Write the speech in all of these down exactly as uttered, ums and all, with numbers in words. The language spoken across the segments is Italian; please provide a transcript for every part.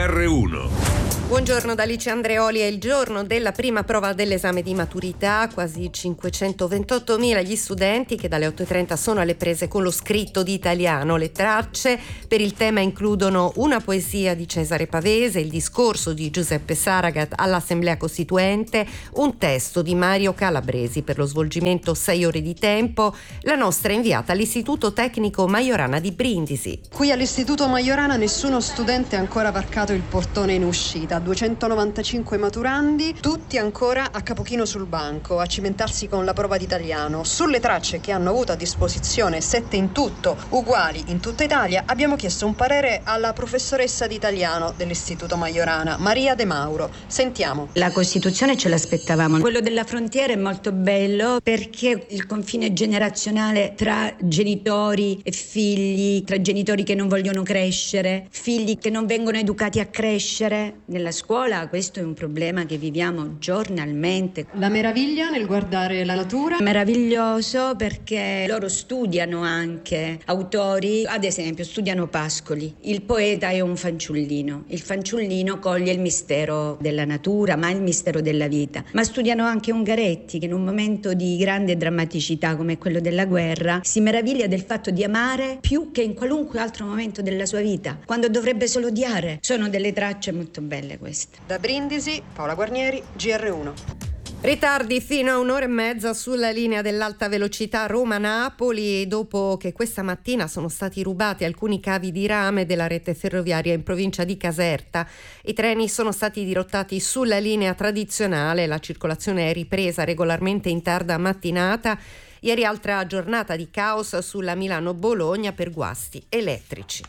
R uno. Buongiorno da Alice Andreoli, è il giorno della prima prova dell'esame di maturità, quasi cinquecentoventottomila gli studenti che dalle otto e trenta sono alle prese con lo scritto di italiano. Le tracce per il tema includono una poesia di Cesare Pavese, il discorso di Giuseppe Saragat all'Assemblea Costituente, un testo di Mario Calabresi. Per lo svolgimento sei ore di tempo, la nostra è inviata all'Istituto Tecnico Majorana di Brindisi. Qui all'Istituto Majorana nessuno studente ha ancora varcato il portone in uscita. duecentonovantacinque maturandi, tutti ancora a capochino sul banco, a cimentarsi con la prova d'italiano. Sulle tracce che hanno avuto a disposizione, sette in tutto, uguali in tutta Italia, abbiamo chiesto un parere alla professoressa di italiano dell'Istituto Majorana, Maria De Mauro. Sentiamo. La Costituzione ce l'aspettavamo. Quello della frontiera è molto bello perché il confine generazionale tra genitori e figli, tra genitori che non vogliono crescere, figli che non vengono educati a crescere. Nella scuola questo è un problema che viviamo giornalmente. La meraviglia nel guardare la natura. Meraviglioso perché loro studiano anche autori, ad esempio studiano Pascoli. Il poeta è un fanciullino, il fanciullino coglie il mistero della natura, ma il mistero della vita. Ma studiano anche Ungaretti, che in un momento di grande drammaticità come quello della guerra si meraviglia del fatto di amare più che in qualunque altro momento della sua vita, quando dovrebbe solo odiare. Sono delle tracce molto belle queste. Da Brindisi, Paola Guarnieri, G R uno. Ritardi fino a un'ora e mezza sulla linea dell'alta velocità Roma-Napoli dopo che questa mattina sono stati rubati alcuni cavi di rame della rete ferroviaria in provincia di Caserta. I treni sono stati dirottati sulla linea tradizionale, la circolazione è ripresa regolarmente in tarda mattinata. Ieri altra giornata di caos sulla Milano-Bologna per guasti elettrici.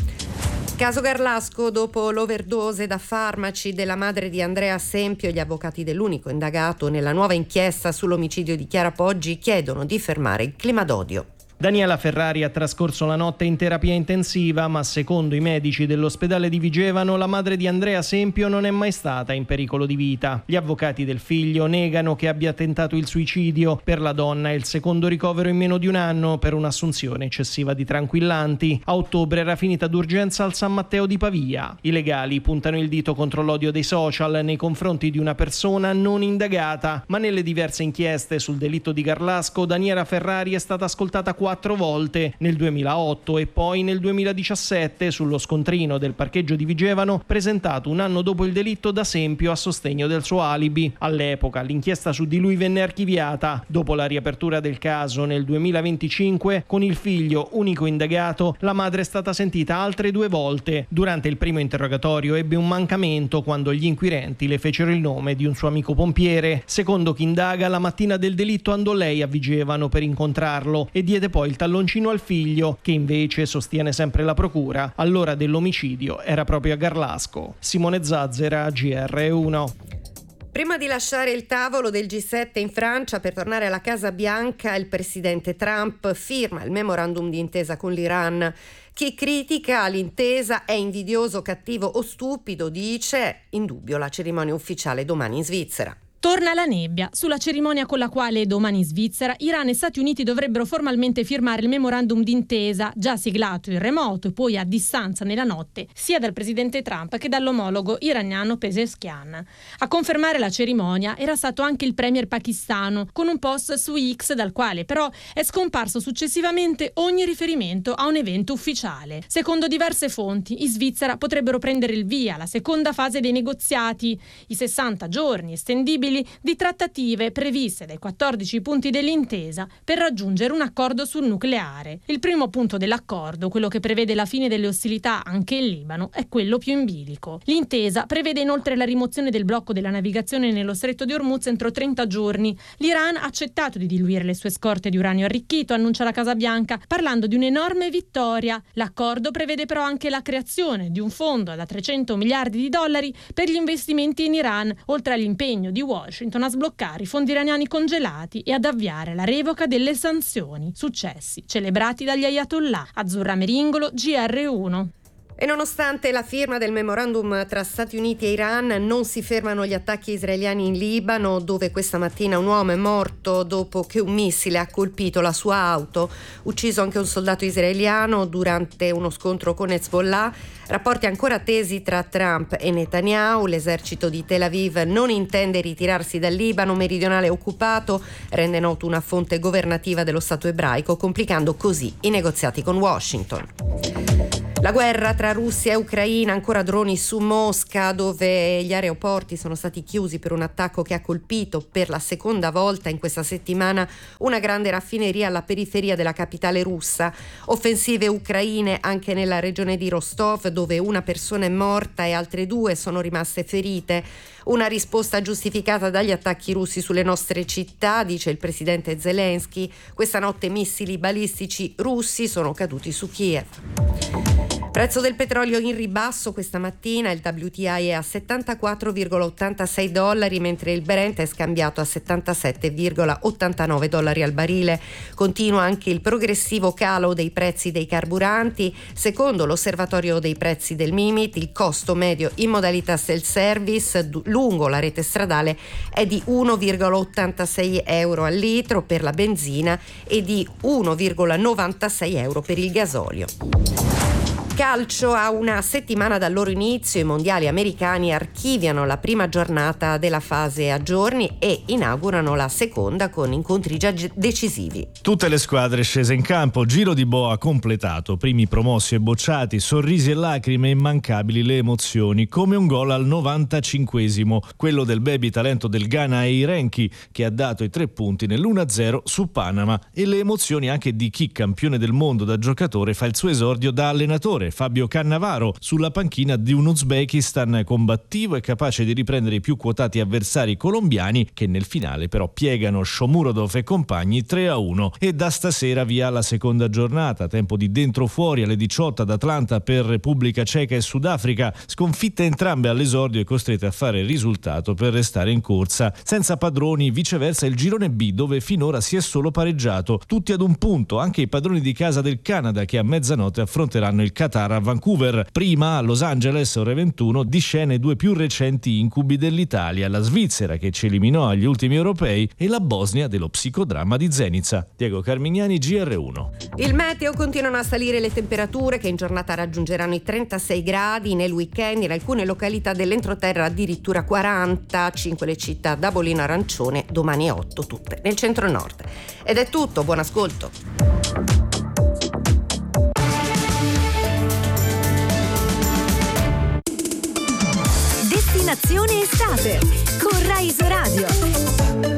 Caso Garlasco, dopo l'overdose da farmaci della madre di Andrea Sempio, gli avvocati dell'unico indagato nella nuova inchiesta sull'omicidio di Chiara Poggi chiedono di fermare il clima d'odio. Daniela Ferrari ha trascorso la notte in terapia intensiva, ma secondo i medici dell'ospedale di Vigevano la madre di Andrea Sempio non è mai stata in pericolo di vita. Gli avvocati del figlio negano che abbia tentato il suicidio. Per la donna è il secondo ricovero in meno di un anno per un'assunzione eccessiva di tranquillanti. A ottobre era finita d'urgenza al San Matteo di Pavia. I legali puntano il dito contro l'odio dei social nei confronti di una persona non indagata, ma nelle diverse inchieste sul delitto di Garlasco Daniela Ferrari è stata ascoltata quattro volte, nel duemilaotto e poi nel duemiladiciassette sullo scontrino del parcheggio di Vigevano presentato un anno dopo il delitto da Sempio a sostegno del suo alibi. All'epoca l'inchiesta su di lui venne archiviata. Dopo la riapertura del caso nel duemilaventicinque, con il figlio unico indagato, la madre è stata sentita altre due volte. Durante il primo interrogatorio ebbe un mancamento quando gli inquirenti le fecero il nome di un suo amico pompiere. Secondo chi indaga, la mattina del delitto andò lei a Vigevano per incontrarlo e diede poi il talloncino al figlio, che invece, sostiene sempre la procura, all'ora dell'omicidio era proprio a Garlasco. Simone Zazzera, G R uno. Prima di lasciare il tavolo del G sette in Francia per tornare alla Casa Bianca, il presidente Trump firma il memorandum di intesa con l'Iran. Chi critica l'intesa è invidioso, cattivo o stupido, dice, è indubbio la cerimonia ufficiale domani in Svizzera. Torna la nebbia sulla cerimonia con la quale domani in Svizzera Iran e Stati Uniti dovrebbero formalmente firmare il memorandum d'intesa già siglato in remoto e poi a distanza nella notte sia dal presidente Trump che dall'omologo iraniano Pezeshkian. A confermare la cerimonia era stato anche il premier pakistano con un post su X dal quale però è scomparso successivamente ogni riferimento a un evento ufficiale. Secondo diverse fonti in Svizzera potrebbero prendere il via la seconda fase dei negoziati, i sessanta giorni estendibili di trattative previste dai quattordici punti dell'intesa per raggiungere un accordo sul nucleare. Il primo punto dell'accordo, quello che prevede la fine delle ostilità anche in Libano, è quello più in bilico. L'intesa prevede inoltre la rimozione del blocco della navigazione nello stretto di Hormuz entro trenta giorni. L'Iran ha accettato di diluire le sue scorte di uranio arricchito, annuncia la Casa Bianca, parlando di un'enorme vittoria. L'accordo prevede però anche la creazione di un fondo da trecento miliardi di dollari per gli investimenti in Iran, oltre all'impegno di Washington Washington a sbloccare i fondi iraniani congelati e ad avviare la revoca delle sanzioni. Successi celebrati dagli ayatollah. Azzurra Meringolo, G R uno. E nonostante la firma del memorandum tra Stati Uniti e Iran, non si fermano gli attacchi israeliani in Libano, dove questa mattina un uomo è morto dopo che un missile ha colpito la sua auto, ucciso anche un soldato israeliano durante uno scontro con Hezbollah. Rapporti ancora tesi tra Trump e Netanyahu. L'esercito di Tel Aviv non intende ritirarsi dal Libano meridionale occupato, rende noto una fonte governativa dello Stato ebraico, complicando così i negoziati con Washington. La guerra tra Russia e Ucraina, ancora droni su Mosca, dove gli aeroporti sono stati chiusi per un attacco che ha colpito per la seconda volta in questa settimana una grande raffineria alla periferia della capitale russa. Offensive ucraine anche nella regione di Rostov, dove una persona è morta e altre due sono rimaste ferite. Una risposta giustificata dagli attacchi russi sulle nostre città, dice il presidente Zelensky. Questa notte missili balistici russi sono caduti su Kiev. Prezzo del petrolio in ribasso questa mattina, il W T I è a settantaquattro virgola ottantasei dollari, mentre il Brent è scambiato a settantasette virgola ottantanove dollari al barile. Continua anche il progressivo calo dei prezzi dei carburanti. Secondo l'osservatorio dei prezzi del Mimit, il costo medio in modalità self-service lungo la rete stradale è di uno virgola ottantasei euro al litro per la benzina e di uno virgola novantasei euro per il gasolio. Calcio, a una settimana dal loro inizio i mondiali americani archiviano la prima giornata della fase a gironi e inaugurano la seconda con incontri già decisivi. Tutte le squadre scese in campo, giro di boa completato, primi promossi e bocciati, sorrisi e lacrime, immancabili le emozioni, come un gol al novantacinquesimo, quello del baby talento del Ghana Eirenki, che ha dato i tre punti nell'uno a zero su Panama, e le emozioni anche di chi, campione del mondo da giocatore, fa il suo esordio da allenatore. Fabio Cannavaro sulla panchina di un Uzbekistan combattivo e capace di riprendere i più quotati avversari colombiani, che nel finale però piegano Shomurodov e compagni tre a uno. E da stasera via la seconda giornata, tempo di dentro fuori alle diciotto ad Atlanta per Repubblica Ceca e Sudafrica, sconfitte entrambe all'esordio e costrette a fare il risultato per restare in corsa. Senza padroni, viceversa il girone B, dove finora si è solo pareggiato, tutti ad un punto, anche i padroni di casa del Canada, che a mezzanotte affronteranno il Qatar a Vancouver. Prima a Los Angeles, ore ventuno, di scena i due più recenti incubi dell'Italia, la Svizzera che ci eliminò agli ultimi europei e la Bosnia dello psicodramma di Zenica. Diego Carmignani, G R uno. Il meteo: continuano a salire le temperature, che in giornata raggiungeranno i trentasei gradi, nel weekend in alcune località dell'entroterra addirittura quarantacinque le città da bollino arancione, domani otto tutte nel centro-nord. Ed è tutto, buon ascolto. Destinazione estate con Rai Radio.